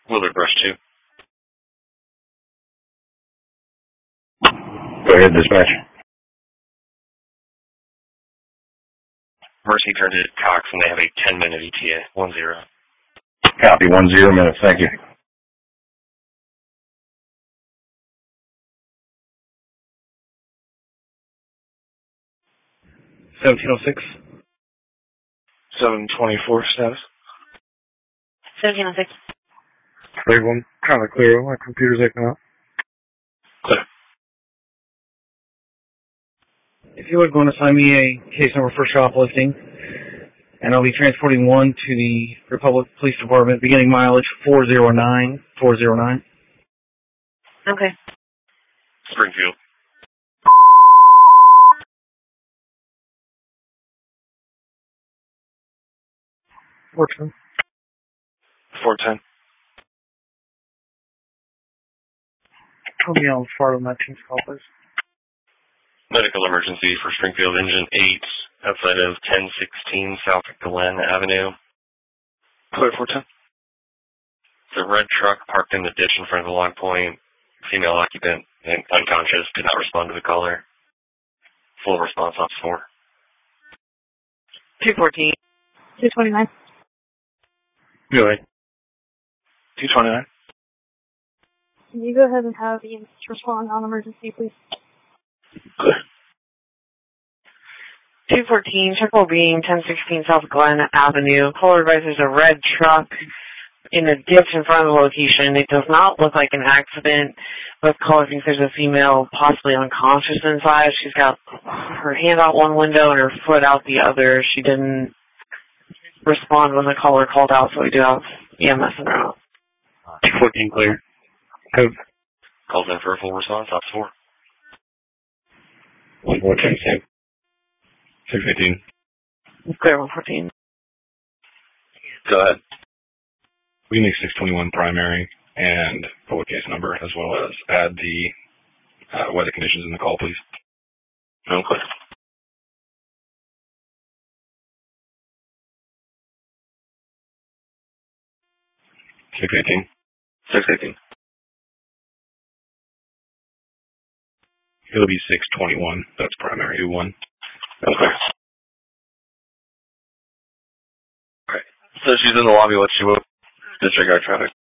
Willard Brush 2. Go ahead, dispatch. Mercy turned to Cox, and they have a 10-minute ETA. 1-0. Copy, 10 minutes. Thank you. $1706. 724 status. 1706. Clear one. Kind of clear. My computer's acting up. Clear. If you would go and assign me a case number for shoplifting, and I'll be transporting one to the Republic Police Department, beginning mileage 409. Okay. Springfield. Fortune. 410. I'll be on Florida 19th call, please. Medical emergency for Springfield Engine 8 outside of 1016 South Glen Avenue. Clear 410. It's a red truck parked in the ditch in front of the log point. Female occupant and unconscious, did not respond to the caller. Full response, Ops 4. 214. 229. Go ahead. 229. Can you go ahead and have Ian respond on emergency, please? Clear. 214, Triple Beam, 1016 South Glen Avenue. Caller advises a red truck in a ditch in front of the location. It does not look like an accident, but caller thinks there's a female possibly unconscious inside. She's got her hand out one window and her foot out the other. She didn't respond when the caller called out, so we do have EMS in route. 214 clear. Code. Calls in for a full response, Ops 4. 114, 615. Clear 114. Go ahead. We make 621 primary and forward case number, as well as add the weather conditions in the call, please. Okay. Six 18. 618. It'll be 621. That's primary 1. Okay. So she's in the lobby. What's she with? Disregard traffic.